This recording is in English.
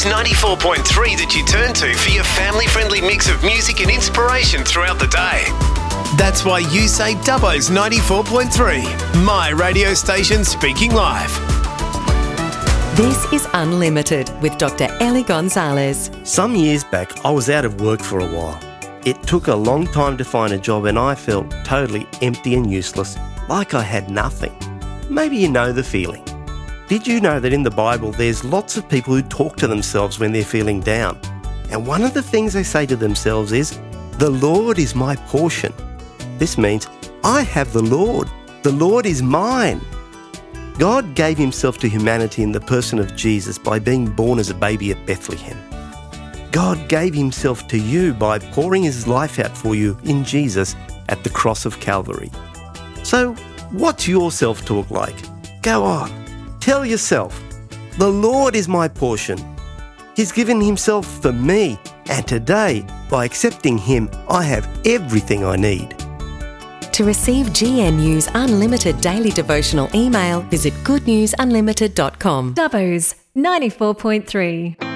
Dubbo's 94.3 that you turn to for your family-friendly mix of music and inspiration throughout the day. That's why you say Dubbo's 94.3, my radio station speaking live. This is Unlimited with Dr. Ellie Gonzalez. Some years back, I was out of work for a while. It took a long time to find a job and I felt totally empty and useless, like I had nothing. Maybe you know the feeling. Did you know that in the Bible there's lots of people who talk to themselves when they're feeling down? And one of the things they say to themselves is, "The Lord is my portion." This means, I have the Lord. The Lord is mine. God gave himself to humanity in the person of Jesus by being born as a baby at Bethlehem. God gave himself to you by pouring his life out for you in Jesus at the cross of Calvary. So, what's your self-talk like? Go on, tell yourself, the Lord is my portion. He's given himself for me, and today, by accepting him, I have everything I need. To receive GNU's unlimited daily devotional email, visit goodnewsunlimited.com. Dubbo's 94.3.